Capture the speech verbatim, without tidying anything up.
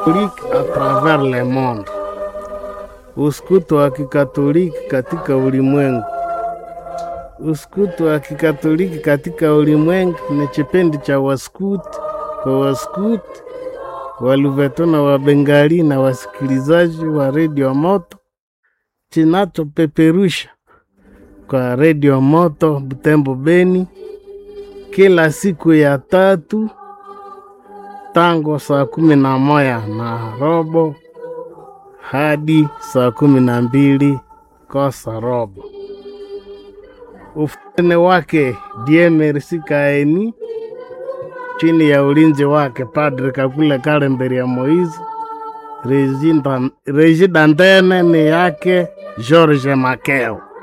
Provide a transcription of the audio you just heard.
Catholique à travers le monde. Uskutu wa Kikatoliki katika ulimwengu. Uskutu wa Kikatoliki katika ulimwengu ni kipindi cha waskuti kwa waskuti, Waluveto na Wabengali na wasikilizaji wa Radio Moto, kinachopeperusha kwa Radio Moto Butembo Beni kila siku ya tatu tangu saa kumi na moja na robo hadi saa kumi na mbili kosa robo. Ufane wake Die Merci Kaeni, chini ya ulinzi wake Padre Kakule Kalemberi ya Moizi. Reji Dantene ni yake George Makeo.